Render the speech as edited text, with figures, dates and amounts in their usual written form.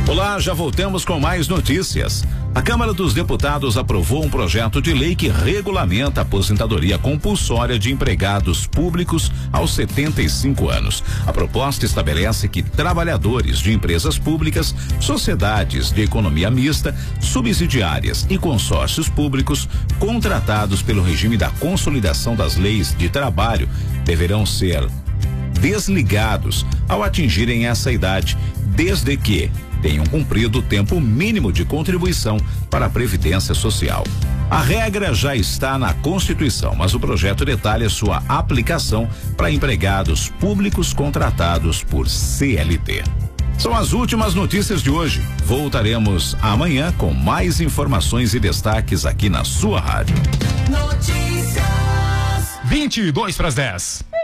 Olá, já voltamos com mais notícias. A Câmara dos Deputados aprovou um projeto de lei que regulamenta a aposentadoria compulsória de empregados públicos aos 75 anos. A proposta estabelece que trabalhadores de empresas públicas, sociedades de economia mista, subsidiárias e consórcios públicos contratados pelo regime da consolidação das leis de trabalho deverão ser desligados ao atingirem essa idade, desde que tenham cumprido o tempo mínimo de contribuição para a Previdência Social. A regra já está na Constituição, mas o projeto detalha sua aplicação para empregados públicos contratados por CLT. São as últimas notícias de hoje. Voltaremos amanhã com mais informações e destaques aqui na sua rádio. Notícias 22 para as 10.